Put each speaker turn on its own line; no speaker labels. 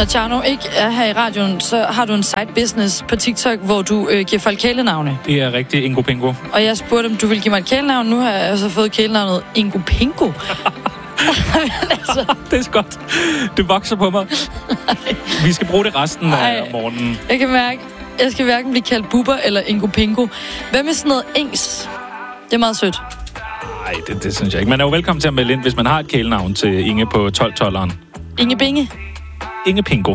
Når Tjerno ikke er her i radioen, så har du en side business på TikTok, hvor du giver folk kælenavne.
Det er rigtig Ingo Pingo.
Og jeg spurgte, om du ville give mig et kælenavn. Nu har jeg altså fået kælenavnet Ingo Pingo.
Altså. Det er godt. Det vokser på mig. Vi skal bruge det resten af morgenen.
Jeg kan mærke, jeg skal hverken blive kaldt Bubber eller Ingo Pingo. Hvad med sådan noget Ings? Det er meget sødt.
Nej, det synes jeg ikke. Man er jo velkommen til at melde ind, hvis man har et kælenavn til Inge på 12-12'eren.
Inge Binge.
Inge Pingo.